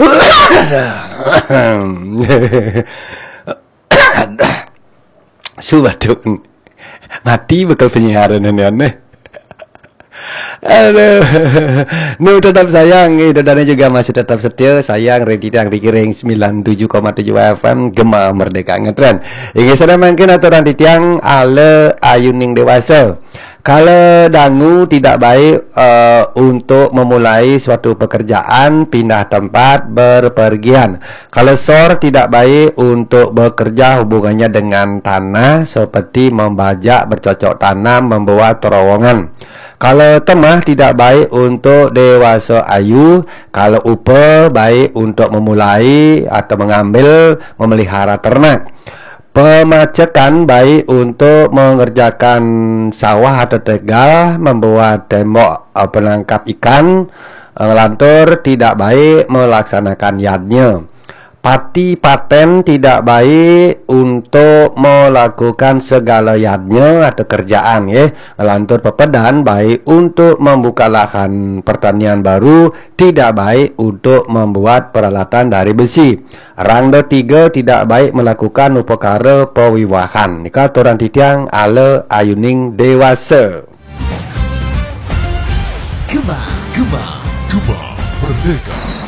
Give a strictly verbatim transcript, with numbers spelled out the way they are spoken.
Subadun mati bekal penyiaran aneh-aneh. Aduh, nu tetap sayang, dan juga masih tetap setia sayang Redidang Dikiring sembilan puluh tujuh koma tujuh F M Gema Merdeka Ngetren. Ingin saya mungkin aturan titiang ale ayuning dewasa. Kalau dangu tidak baik uh, untuk memulai suatu pekerjaan, pindah tempat, berpergian. Kalau sor tidak baik untuk bekerja hubungannya dengan tanah seperti membajak, bercocok tanam, membuat terowongan. Kalau temah tidak baik untuk dewasa ayu. Kalau upa baik untuk memulai atau mengambil, memelihara ternak. Pemacekan baik untuk mengerjakan sawah atau tegal, membuat tembok uh, penangkap ikan. Ngelantur tidak baik melaksanakan yadnya. Pati paten tidak baik untuk melakukan segala yadnya atau kerjaan ya. Ngelantur pepedan baik untuk membuka lahan pertanian baru, tidak baik untuk membuat peralatan dari besi. Rangda tiga tidak baik melakukan upakara pewiwahan. Nika aturan titiang ale ayuning dewasa. Gema, Gema, Gema Merdeka.